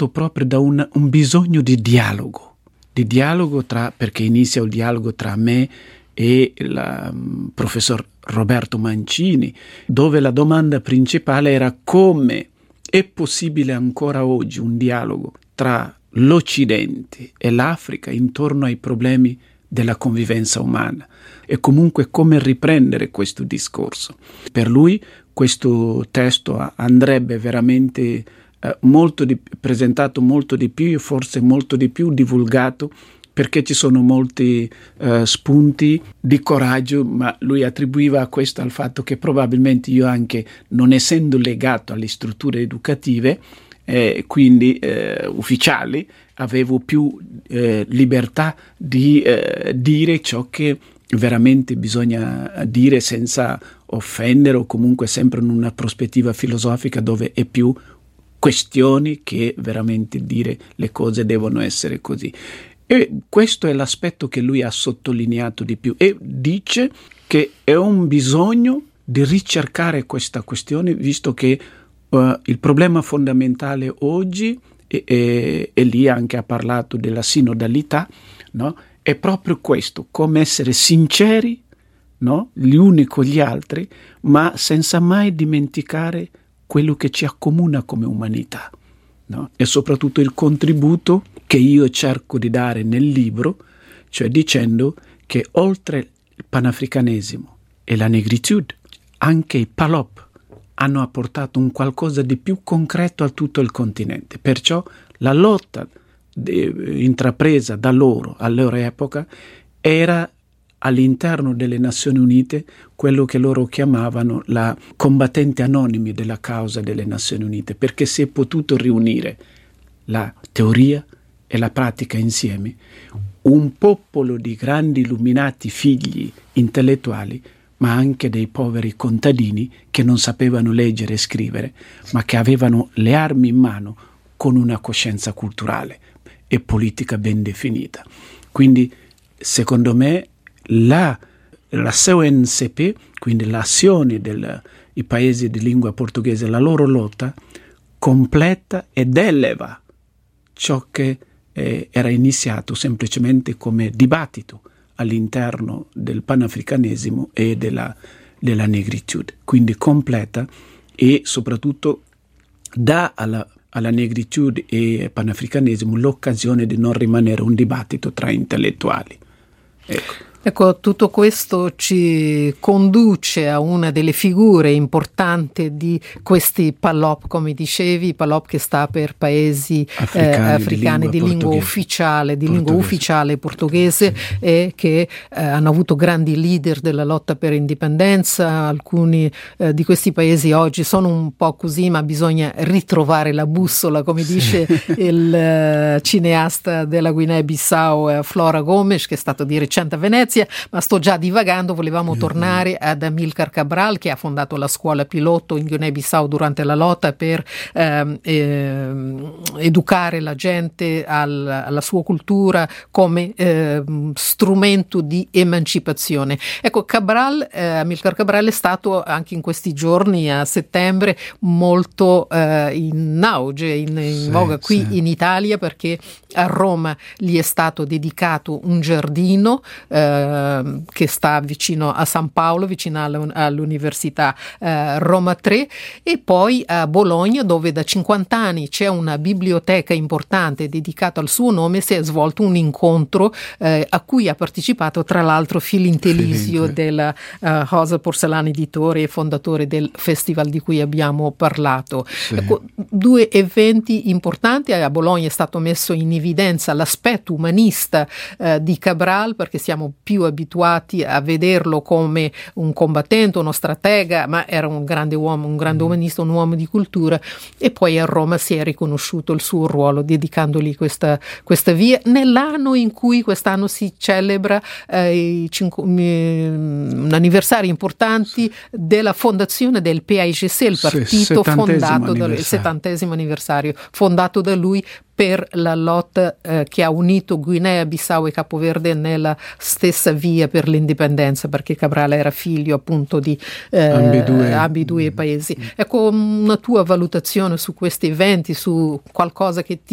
nato proprio da un bisogno di dialogo perché inizia il dialogo tra me e il professor Roberto Mancini, dove la domanda principale era come è possibile ancora oggi un dialogo tra l'Occidente e l'Africa intorno ai problemi della convivenza umana e comunque come riprendere questo discorso. Per lui questo testo andrebbe veramente presentato molto di più e forse molto di più divulgato, perché ci sono molti spunti di coraggio, ma lui attribuiva questo al fatto che probabilmente io, anche non essendo legato alle strutture educative, quindi ufficiali, avevo più libertà di dire ciò che veramente bisogna dire senza offendere, o comunque sempre in una prospettiva filosofica dove è più questioni che veramente dire le cose devono essere così. E questo è l'aspetto che lui ha sottolineato di più, e dice che è un bisogno di ricercare questa questione, visto che il problema fondamentale oggi, e lì anche ha parlato della sinodalità, no? È proprio questo, come essere sinceri, no? Gli uni con gli altri, ma senza mai dimenticare quello che ci accomuna come umanità, no? E soprattutto il contributo che io cerco di dare nel libro, cioè dicendo che oltre il panafricanesimo e la negritude, anche i Palop hanno apportato un qualcosa di più concreto a tutto il continente. Perciò la lotta intrapresa da loro all'epoca era all'interno delle Nazioni Unite quello che loro chiamavano la combattente anonimi della causa delle Nazioni Unite, perché si è potuto riunire la teoria e la pratica insieme, un popolo di grandi illuminati figli intellettuali, ma anche dei poveri contadini che non sapevano leggere e scrivere, ma che avevano le armi in mano con una coscienza culturale e politica ben definita. Quindi, secondo me, la CONCP, quindi l'azione dei paesi di lingua portoghese, la loro lotta, completa ed eleva ciò che era iniziato semplicemente come dibattito all'interno del panafricanesimo e della negritude. Quindi completa e soprattutto dà alla negritude e panafricanesimo l'occasione di non rimanere un dibattito tra intellettuali. Ecco, tutto questo ci conduce a una delle figure importanti di questi Palop, come dicevi, Palop che sta per paesi africani di lingua ufficiale portoghese, e che hanno avuto grandi leader della lotta per indipendenza. Alcuni di questi paesi oggi sono un po' così, ma bisogna ritrovare la bussola, come dice il cineasta della Guinea-Bissau Flora Gomes, che è stato di recente a Venezia. Ma sto già divagando, volevamo tornare ad Amílcar Cabral, che ha fondato la scuola piloto in Guinea-Bissau durante la lotta per educare la gente alla sua cultura come strumento di emancipazione. Ecco, Amílcar Cabral è stato anche in questi giorni, a settembre, molto in auge, in voga qui in Italia, perché a Roma gli è stato dedicato un giardino che sta vicino a San Paolo, vicino all'Università Roma 3, e poi a Bologna, dove da 50 anni c'è una biblioteca importante dedicata al suo nome. Si è svolto un incontro a cui ha partecipato tra l'altro Filintelisio della Rosa Porcellana Editore e fondatore del festival di cui abbiamo parlato. Ecco, due eventi importanti. A Bologna è stato messo in evidenza l'aspetto umanista di Cabral, perché siamo più abituati a vederlo come un combattente, uno stratega, ma era un grande uomo, un grande umanista, un uomo di cultura. E poi a Roma si è riconosciuto il suo ruolo, dedicandogli questa via nell'anno in cui quest'anno si celebra un anniversario importante della fondazione del PAIGC, il partito fondato il 70° anniversario, fondato da lui per la lotta che ha unito Guinea-Bissau e Capoverde nella stessa via per l'indipendenza, perché Cabral era figlio appunto di ambedue paesi. Ecco, una tua valutazione su questi eventi, su qualcosa che ti